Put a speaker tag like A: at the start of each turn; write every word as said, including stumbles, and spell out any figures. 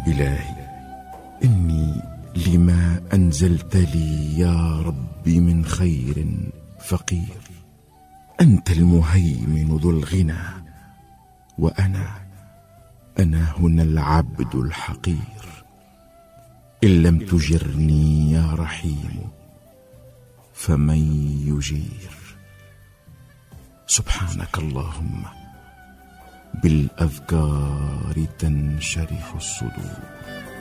A: إلهي إني لما أنزلت لي يا رب من خير فقير. أنت المهيمن ذو الغنى، وأنا أنا هنا العبد الحقير. إن لم تجرني يا رحيم فمن يجير. سبحانك اللهم بالأذكار تنشرح الصدور.